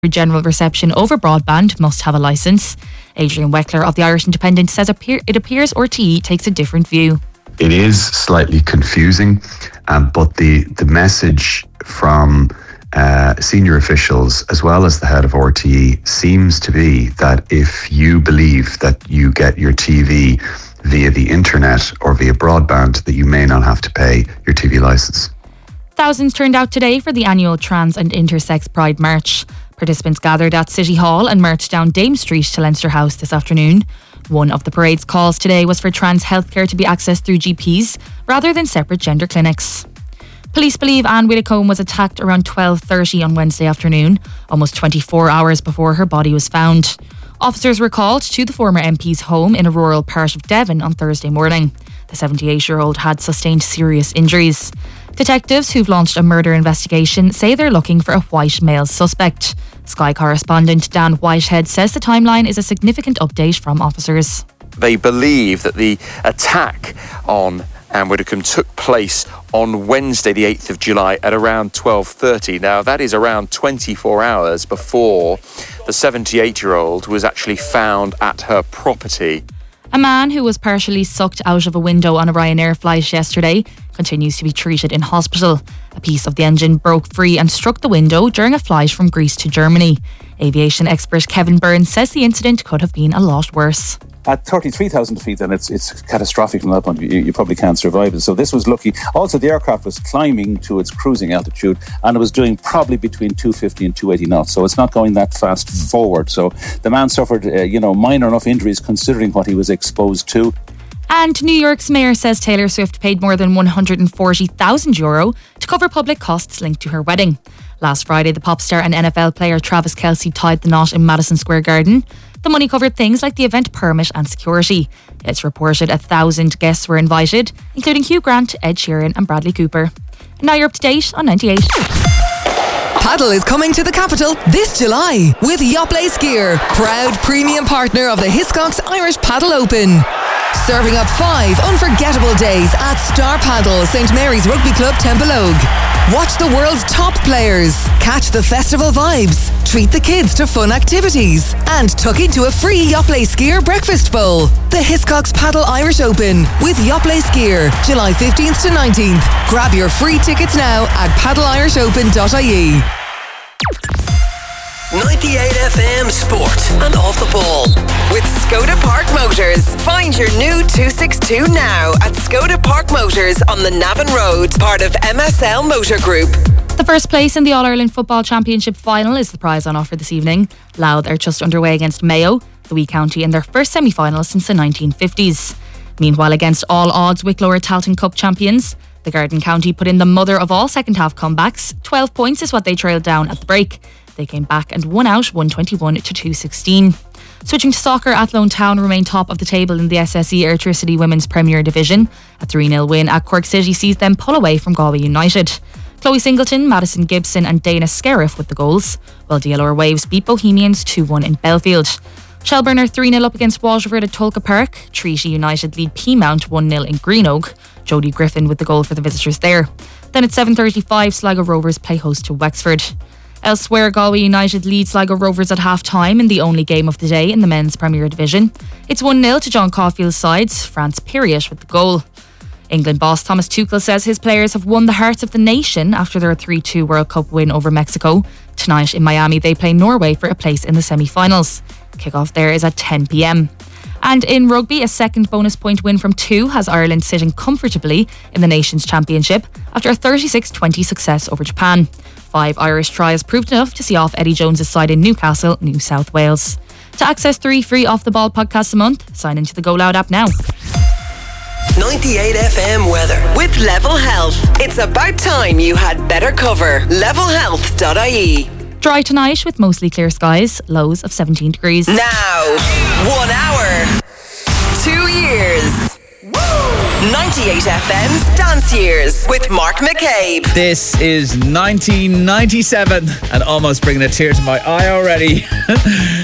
general reception over broadband must have a licence. Adrian Weckler of the Irish Independent says it appears RTE takes a different view. It is slightly confusing, but the message from senior officials as well as the head of RTE seems to be that if you believe that you get your TV via the internet or via broadband, that you may not have to pay your TV licence. Thousands turned out today for the annual Trans and Intersex Pride March. Participants gathered at City Hall and marched down Dame Street to Leinster House this afternoon. One of the parade's calls today was for trans healthcare to be accessed through GPs rather than separate gender clinics. Police believe Anne Widdecombe was attacked around 12:30 on Wednesday afternoon, almost 24 hours before her body was found. Officers were called to the former MP's home in a rural part of Devon on Thursday morning. The 78-year-old had sustained serious injuries. Detectives who've launched a murder investigation say they're looking for a white male suspect. Sky correspondent Dan Whitehead says the timeline is a significant update from officers. They believe that the attack on Anne Widdecombe took place on Wednesday the 8th of July at around 12:30. Now that is around 24 hours before the 78-year-old was actually found at her property. A man who was partially sucked out of a window on a Ryanair flight yesterday continues to be treated in hospital. A piece of the engine broke free and struck the window during a flight from Greece to Germany. Aviation expert Kevin Byrne says the incident could have been a lot worse. At 33,000 feet, then it's catastrophic from that point of view. You probably can't survive it. So this was lucky. Also, the aircraft was climbing to its cruising altitude and it was doing probably between 250 and 280 knots. So it's not going that fast forward. So the man suffered, minor enough injuries considering what he was exposed to. And New York's mayor says Taylor Swift paid more than €140,000 to cover public costs linked to her wedding. Last Friday, the pop star and NFL player Travis Kelce tied the knot in Madison Square Garden. The money covered things like the event permit and security. It's reported 1,000 guests were invited, including Hugh Grant, Ed Sheeran and Bradley Cooper. And now you're up to date on 98. Paddle is coming to the capital this July with Yoplait Skier, proud premium partner of the Hiscox Irish Paddle Open. Serving up 5 unforgettable days at Star Paddle, St Mary's Rugby Club, Templeogue. Watch the world's top players, catch the festival vibes, treat the kids to fun activities, and tuck into a free Yoplait Skier breakfast bowl. The Hiscox Paddle Irish Open with Yoplait Skier, July 15th to 19th. Grab your free tickets now at paddleIrishOpen.ie. 98 FM Sport and Off the Ball with Skoda Park Motors. Find your new 262 now at Skoda Park Motors on the Navan Road, part of MSL Motor Group. The first place in the All-Ireland Football Championship final is the prize on offer this evening. Louth are just underway against Mayo, the wee county, in their first semi-final since the 1950s. Meanwhile, against all odds, Wicklow are Tailteann Cup champions. The Garden County put in the mother of all second-half comebacks. 12 points is what they trailed down at the break. They came back and won out 121 to 216. Switching to soccer, Athlone Town remain top of the table in the SSE Airtricity Women's Premier Division. A 3-0 win at Cork City sees them pull away from Galway United. Chloe Singleton, Madison Gibson and Dana Scariff with the goals, while DLR Waves beat Bohemians 2-1 in Belfield. Shelburne are 3-0 up against Waterford at Tulka Park. Treaty United lead Peamount 1-0 in Greenogue. Jodie Griffin with the goal for the visitors there. Then at 7:35, Sligo Rovers play host to Wexford. Elsewhere, Galway United lead Sligo Rovers at half-time in the only game of the day in the men's Premier Division. It's 1-0 to John Caulfield's sides, France Periot with the goal. England boss Thomas Tuchel says his players have won the hearts of the nation after their 3-2 World Cup win over Mexico. Tonight in Miami, they play Norway for a place in the semi-finals. Kickoff there is at 10 p.m. And in rugby, a second bonus point win from 2 has Ireland sitting comfortably in the Nations Championship after a 36-20 success over Japan. 5 Irish tries proved enough to see off Eddie Jones' side in Newcastle, New South Wales. To access 3 free Off the Ball podcasts a month, sign into the Go Loud app now. 98 FM weather with Level Health. It's about time you had better cover. Levelhealth.ie. Dry tonight with mostly clear skies, lows of 17 degrees. Now, 1 hour, 2 years. 98 FM's Dance Years with Mark McCabe. This is 1997 and almost bringing a tear to my eye already.